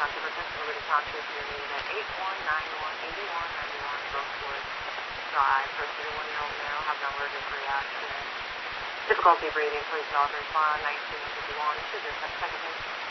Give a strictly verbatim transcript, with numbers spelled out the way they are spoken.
Township or Prince Liberty Township, you're needed at eight one nine one, eight one nine one Brookwood Drive. Proceed a one-year-old male, have an allergic reaction. Difficulty breathing, please call three one nineteen fifty-one. Should your second patient.